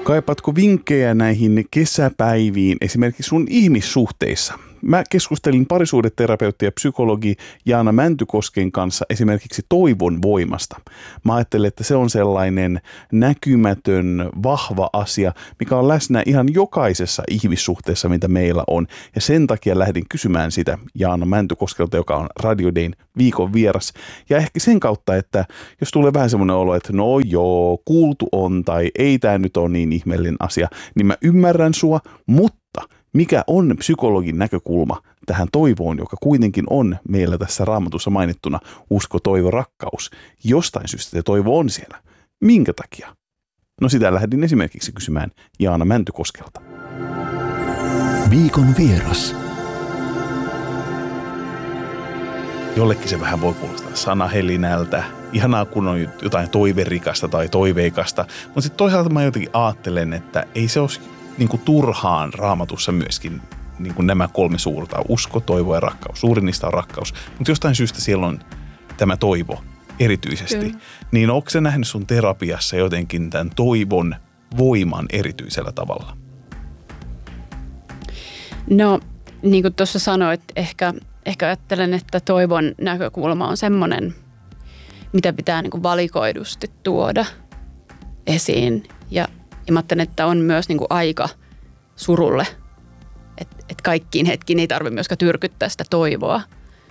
Kaipaatko vinkkejä näihin kesäpäiviin esimerkiksi sun ihmissuhteissa? Mä keskustelin parisuhdeterapeutti ja psykologi Jaana Mäntykosken kanssa esimerkiksi toivon voimasta. Mä ajattelen, että se on sellainen näkymätön, vahva asia, mikä on läsnä ihan jokaisessa ihmissuhteessa, mitä meillä on. Ja sen takia lähdin kysymään sitä Jaana Mäntykoskelta, joka on Radio Dayn viikon vieras. Ja ehkä sen kautta, että jos tulee vähän semmoinen olo, että no joo, kuultu on tai ei tämä nyt ole niin ihmeellinen asia, niin mä ymmärrän sua, mutta mikä on psykologin näkökulma tähän toivoon, joka kuitenkin on meillä tässä Raamatussa mainittuna usko, toivo, rakkaus. Jostain syystä se toivo on siellä. Minkä takia? No sitä lähdin esimerkiksi kysymään Jaana Mäntykoskelta. Viikon vieras. Jollekin se vähän voi kuulostaa sanahelinältä. Ihanaa, kun on jotain toiverikasta tai toiveikasta. Mutta sitten toisaalta mä jotenkin ajattelen, että ei se olisi niin kuin turhaan Raamatussa myöskin niin kuin nämä kolme suurta, usko, toivo ja rakkaus. Suurin niistä on rakkaus, mutta jostain syystä siellä on tämä toivo erityisesti. Kyllä. Niin onko se nähnyt sun terapiassa jotenkin tämän toivon voiman erityisellä tavalla? No, niin kuin tuossa sanoit, ehkä ajattelen, että toivon näkökulma on semmoinen, mitä pitää niin kuin valikoidusti tuoda esiin. Ja mä ajattelen, että on myös niin kuin aika surulle, että kaikkiin hetkiin ei tarvitse myöskään tyrkyttää sitä toivoa.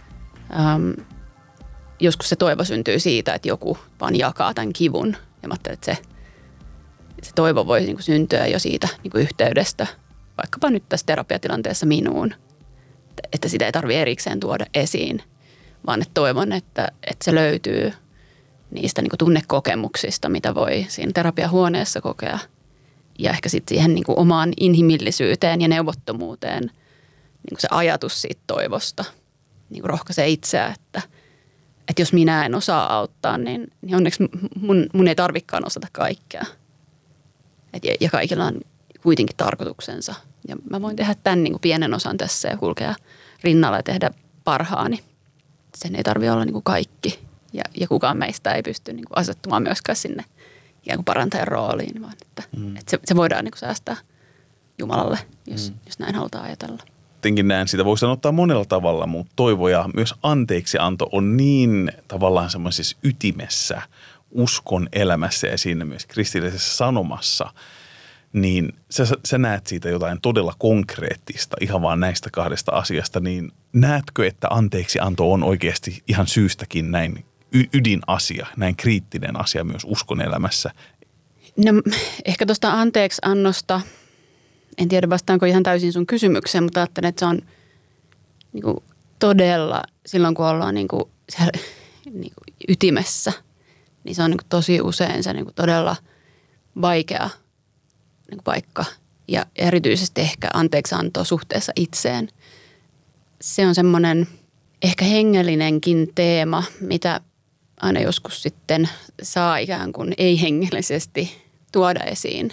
Joskus se toivo syntyy siitä, että joku vaan jakaa tämän kivun. Ja mä ajattelen, että se toivo voi niin kuin syntyä jo siitä niin kuin yhteydestä, vaikkapa nyt tässä terapiatilanteessa minuun. Että sitä ei tarvitse erikseen tuoda esiin, vaan että toivon, että se löytyy niistä niin kuin tunnekokemuksista, mitä voi siinä terapiahuoneessa kokea. Ja ehkä sitten siihen niin kuin omaan inhimillisyyteen ja neuvottomuuteen niin kuin se ajatus siitä toivosta niin kuin rohkaisee itseä, että jos minä en osaa auttaa, niin onneksi mun ei tarvikaan osata kaikkea. Ja kaikilla on kuitenkin tarkoituksensa. Ja mä voin tehdä tämän niin kuin pienen osan tässä ja kulkea rinnalla ja tehdä parhaani. Sen ei tarvitse olla niin kuin kaikki. Ja kukaan meistä ei pysty niin kuin asettumaan myöskään sinne ikään kuin parantajan rooliin, vaan että se voidaan niin kuin säästää Jumalalle, jos näin halutaan ajatella. Jotenkin näen sitä, voi sanottaa monella tavalla, mutta toivo ja myös anteeksianto on niin tavallaan semmoisessa ytimessä uskon elämässä ja siinä myös kristillisessä sanomassa, niin sä näet siitä jotain todella konkreettista ihan vaan näistä kahdesta asiasta, niin näetkö, että anteeksianto on oikeasti ihan syystäkin näin ydinasia, näin kriittinen asia myös uskon elämässä? No ehkä tuosta anteeksiannosta, en tiedä vastaanko ihan täysin sun kysymykseen, mutta ajattelen, että se on niin kuin todella, silloin kun ollaan niin kuin siellä, niin kuin ytimessä, niin se on niin kuin tosi usein se niin kuin todella vaikea niin kuin paikka ja erityisesti ehkä anteeksianto suhteessa itseen. Se on semmoinen ehkä hengellinenkin teema, mitä aina joskus sitten saa ikään kuin ei-hengellisesti tuoda esiin.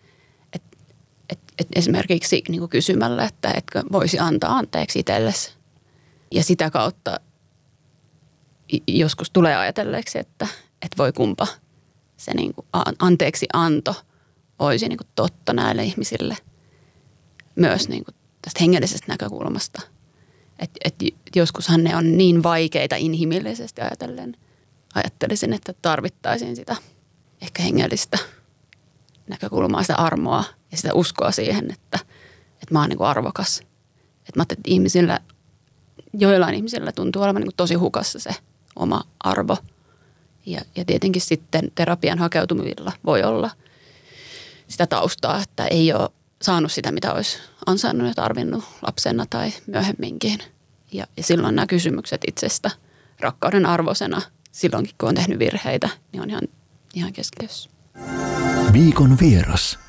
Et esimerkiksi niin kuin kysymällä, että etkö voisi antaa anteeksi itsellesi. Ja sitä kautta joskus tulee ajatelleeksi, että voi kumpa se niin kuin anteeksi anto olisi niin kuin totta näille ihmisille myös niin kuin tästä hengellisestä näkökulmasta. Et joskushan ne on niin vaikeita inhimillisesti ajatellen. Ajattelisin, että tarvittaisiin sitä ehkä hengellistä näkökulmaa, sitä armoa ja sitä uskoa siihen, että mä oon niin kuin arvokas. Että mä ajattelin, että joillain ihmisillä tuntuu olevan niin kuin tosi hukassa se oma arvo. Ja tietenkin sitten terapian hakeutumilla voi olla sitä taustaa, että ei ole saanut sitä, mitä olisi ansainnut ja tarvinnut lapsena tai myöhemminkin. Ja silloin nämä kysymykset itsestä rakkauden arvoisena, silloinkin kun on tehnyt virheitä, niin on ihan keskiössä. Viikon vieras.